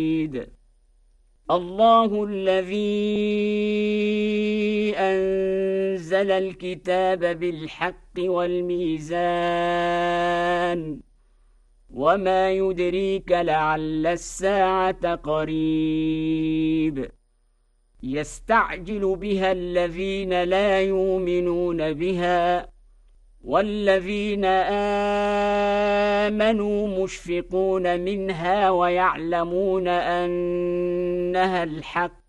الله الذي أنزل الكتاب بالحق والميزان وما يدريك لعل الساعة قريب يستعجل بها الذين لا يؤمنون بها والذين آمنوا مشفقون منها ويعلمون أنها الحق